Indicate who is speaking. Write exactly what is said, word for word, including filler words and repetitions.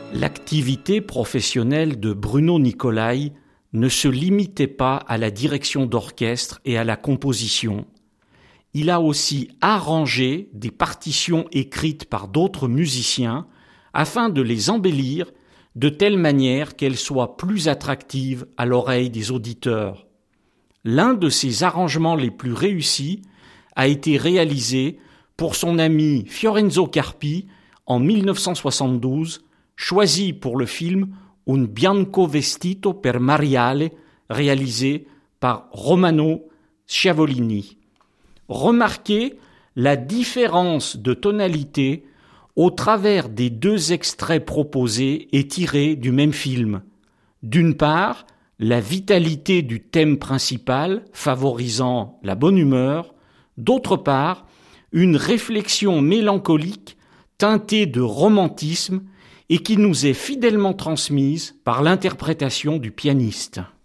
Speaker 1: L'activité professionnelle de Bruno Nicolai ne se limitait pas à la direction d'orchestre et à la composition. Il a aussi arrangé des partitions écrites par d'autres musiciens afin de les embellir de telle manière qu'elles soient plus attractives à l'oreille des auditeurs. L'un de ses arrangements les plus réussis a été réalisé pour son ami Fiorenzo Carpi en mille neuf cent soixante-douze, choisi pour le film Un bianco vestito per Mariale, réalisé par Romano Schiavolini. Remarquez la différence de tonalité au travers des deux extraits proposés et tirés du même film. D'une part, la vitalité du thème principal favorisant la bonne humeur, d'autre part, une réflexion mélancolique teintée de romantisme et qui nous est fidèlement transmise par l'interprétation du pianiste.